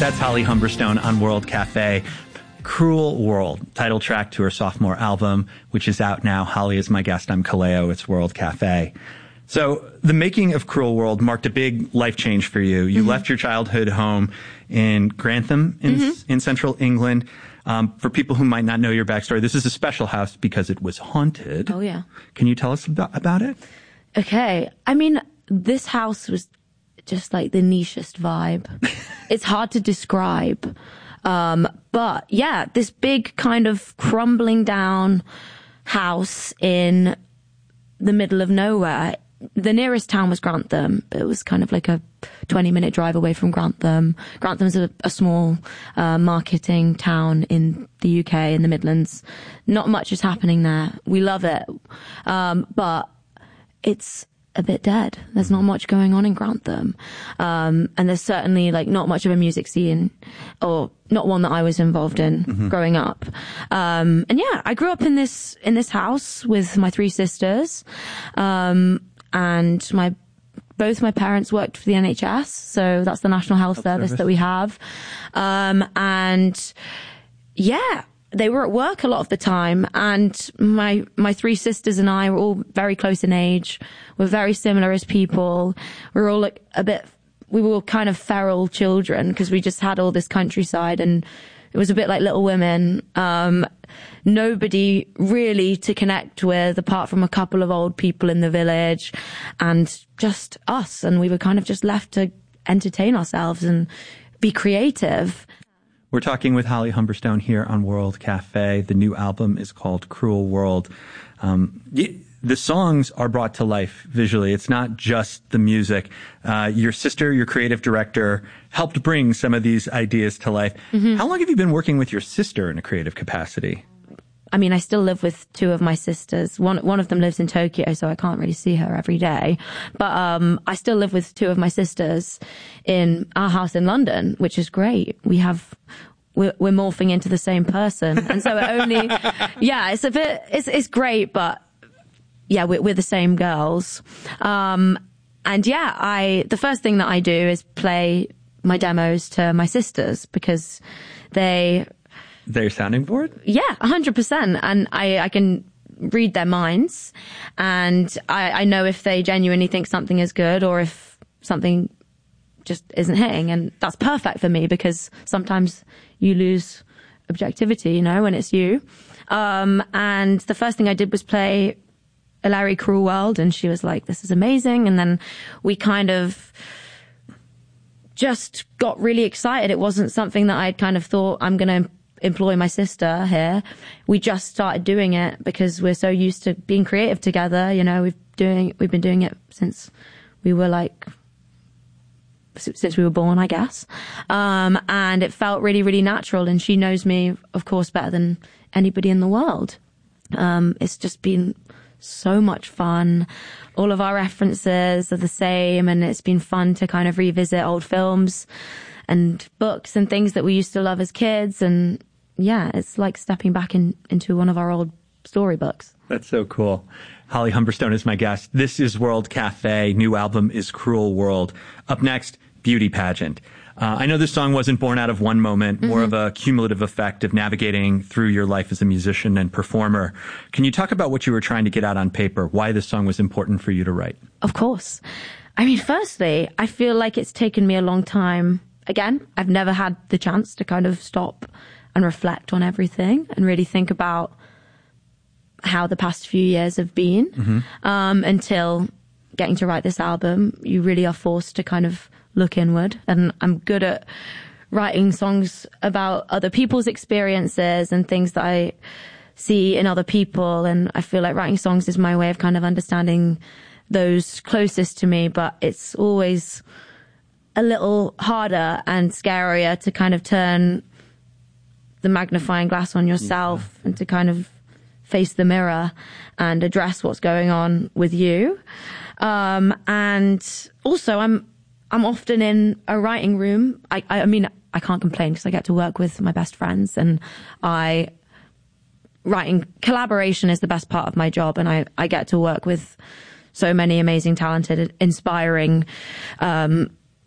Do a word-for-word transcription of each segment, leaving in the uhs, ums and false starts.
That's Holly Humberstone on World Cafe. Cruel World, title track to her sophomore album, which is out now. Holly is my guest. I'm Kaleo. It's World Cafe. So the making of Cruel World marked a big life change for you. You mm-hmm. left your childhood home in Grantham in, mm-hmm. in central England. Um, for people who might not know your backstory, this is a special house because it was haunted. Oh, yeah. Can you tell us about, about it? Okay. I mean, this house was just like the nichest vibe. It's hard to describe. Um, but yeah, this big kind of crumbling down house in the middle of nowhere. The nearest town was Grantham, but it was kind of like a twenty minute drive away from Grantham. Grantham's a, a small, uh, marketing town in the U K, in the Midlands. Not much is happening there. We love it. Um, but it's a bit dead. There's not much going on in Grantham. Um, and there's certainly like not much of a music scene, or not one that I was involved in mm-hmm. growing up. Um, and yeah, I grew up in this, in this house with my three sisters. Um, and my, both my parents worked for the N H S. So that's the National Health, Health Service, Service that we have. Um, and yeah, they were at work a lot of the time, and my my three sisters and I were all very close in age. We're very similar as people. We were all like a bit, we were all kind of feral children because we just had all this countryside, and it was a bit like Little Women. Um, nobody really to connect with apart from a couple of old people in the village, and just us. And we were kind of just left to entertain ourselves and be creative. We're talking with Holly Humberstone here on World Cafe. The new album is called Cruel World. Um, the songs are brought to life visually. It's not just the music. Uh, your sister, your creative director, helped bring some of these ideas to life. Mm-hmm. How long have you been working with your sister in a creative capacity? I mean, I still live with two of my sisters. One one of them lives in Tokyo, so I can't really see her every day. But um I still live with two of my sisters in our house in London, which is great. We have we're, we're morphing into the same person, and so it only yeah, it's a bit it's it's great, but yeah, we're, we're the same girls. Um and yeah, I the first thing that I do is play my demos to my sisters because they. Their sounding board? Yeah, one hundred percent. And I, I can read their minds, and I, I know if they genuinely think something is good or if something just isn't hitting. And that's perfect for me because sometimes you lose objectivity, you know, when it's you. Um, and the first thing I did was play Larry Cruel World, and she was like, this is amazing. And then we kind of just got really excited. It wasn't something that I'd kind of thought I'm going to employ my sister here. We just started doing it because we're so used to being creative together. You know, we've doing we've been doing it since we were like since we were born, I guess. Um, and it felt really, really natural. And she knows me, of course, better than anybody in the world. Um, it's just been so much fun. All of our references are the same, and it's been fun to kind of revisit old films and books and things that we used to love as kids. And yeah, it's like stepping back in, into one of our old storybooks. That's so cool. Holly Humberstone is my guest. This is World Cafe. New album is Cruel World. Up next, Beauty Pageant. Uh, I know this song wasn't born out of one moment, more mm-hmm. of a cumulative effect of navigating through your life as a musician and performer. Can you talk about what you were trying to get out on paper, why this song was important for you to write? Of course. I mean, firstly, I feel like it's taken me a long time. Again, I've never had the chance to kind of stop and reflect on everything and really think about how the past few years have been. Mm-hmm. Um, until getting to write this album, you really are forced to kind of look inward. And I'm good at writing songs about other people's experiences and things that I see in other people. And I feel like writing songs is my way of kind of understanding those closest to me, but it's always a little harder and scarier to kind of turn the magnifying glass on yourself yeah. and to kind of face the mirror and address what's going on with you. Um, and also I'm, I'm often in a writing room. I, I mean, I can't complain because I get to work with my best friends, and I, writing collaboration is the best part of my job. And I, I get to work with so many amazing, talented, inspiring, um,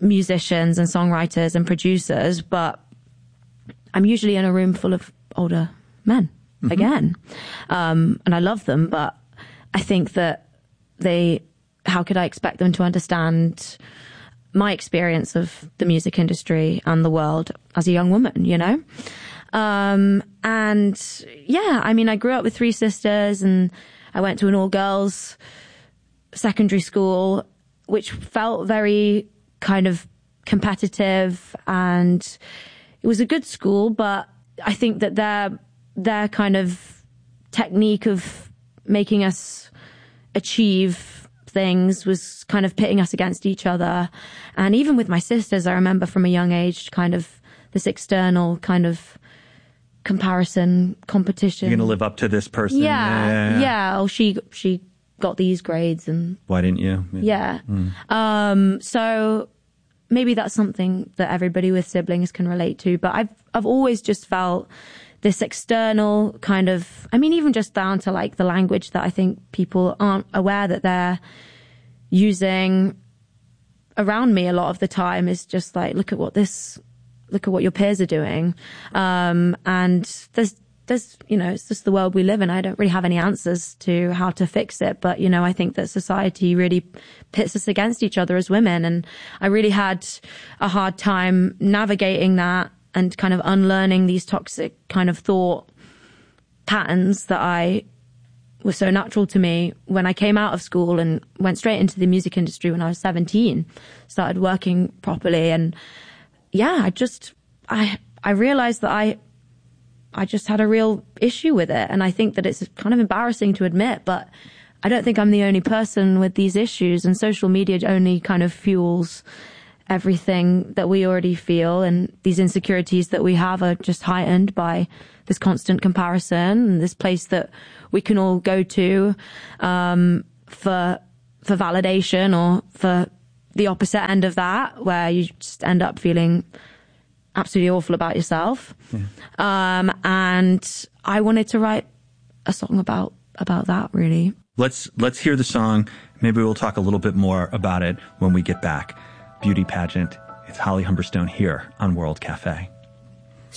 musicians and songwriters and producers, but I'm usually in a room full of older men mm-hmm. again. Um, and I love them, but I think that they, how could I expect them to understand my experience of the music industry and the world as a young woman, you know? Um, and yeah, I mean, I grew up with three sisters and I went to an all girls secondary school, which felt very kind of competitive, and it was a good school, but I think that their, their kind of technique of making us achieve things was kind of pitting us against each other. And even with my sisters, I remember from a young age, kind of this external kind of comparison, competition. You're going to live up to this person. Yeah. Yeah. yeah, yeah. yeah. Oh, she, she got these grades and why didn't you? Yeah. yeah. Mm. Um, so maybe that's something that everybody with siblings can relate to, but I've, I've always just felt this external kind of, I mean, even just down to like the language that I think people aren't aware that they're using around me a lot of the time is just like, look at what this, look at what your peers are doing. Um, and there's, there's, you know, it's just the world we live in. I don't really have any answers to how to fix it. But, you know, I think that society really pits us against each other as women. And I really had a hard time navigating that and kind of unlearning these toxic kind of thought patterns that I were so natural to me when I came out of school and went straight into the music industry when I was seventeen, started working properly. And yeah, I just, I, I realized that I, I just had a real issue with it. And I think that it's kind of embarrassing to admit, but I don't think I'm the only person with these issues, and social media only kind of fuels everything that we already feel, and these insecurities that we have are just heightened by this constant comparison and this place that we can all go to um, for for validation, or for the opposite end of that, where you just end up feeling absolutely awful about yourself. Yeah. Um, and I wanted to write a song about about that, really. Let's let's hear the song. Maybe we'll talk a little bit more about it when we get back. Beauty Pageant. It's Holly Humberstone here on World Cafe.